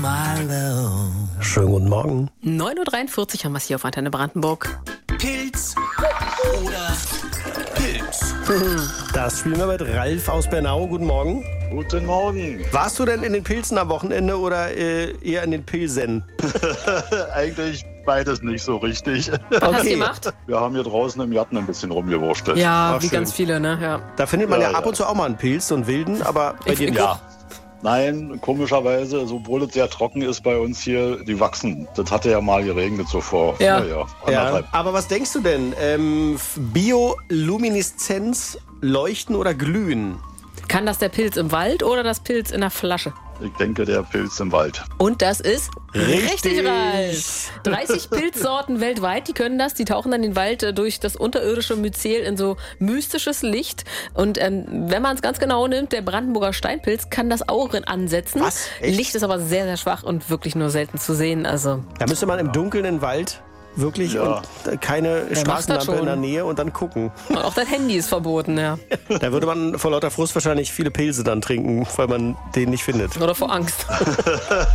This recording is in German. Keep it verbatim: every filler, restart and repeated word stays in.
Schönen guten Morgen. neun Uhr dreiundvierzig haben wir es hier auf Antenne Brandenburg. Pilz oder Pilz? Das spielen wir mit Ralf aus Bernau. Guten Morgen. Guten Morgen. Warst du denn in den Pilzen am Wochenende oder äh, eher in den Pilsen? Eigentlich beides nicht so richtig. Was hast du Okay. gemacht? Wir haben hier draußen im Garten ein bisschen rumgewurschtelt. Ja, Ach, wie schön. ganz viele, ne? Ja. Da findet man ja, Ja, ab ja. und zu auch mal einen Pilz, so einen wilden, aber bei Ich- dir ich- nicht. Ja. Nein, komischerweise, obwohl es sehr trocken ist bei uns hier, die wachsen. Das hatte ja mal geregnet so vor Ja. na ja, Ja. anderthalb. Aber was denkst du denn? Ähm, Biolumineszenz, leuchten oder glühen? Kann das der Pilz im Wald oder das Pilz in der Flasche? Ich denke, der Pilz im Wald. Und das ist richtig, Richtig. Ralf. dreißig Pilzsorten weltweit, die können das. Die tauchen dann den Wald äh, durch das unterirdische Myzel in so mystisches Licht. Und ähm, wenn man es ganz genau nimmt, der Brandenburger Steinpilz kann das auch ansetzen. Was? Echt? Licht ist aber sehr, sehr schwach und wirklich nur selten zu sehen. Also Da müsste man im Dunkeln in den Wald wirklich Ja. und äh, keine macht das Straßenlampe in schon? der Nähe und dann gucken. auch das Handy ist verboten, ja. Da würde man vor lauter Frust wahrscheinlich viele Pilze dann trinken, weil man den nicht findet. Oder vor Angst.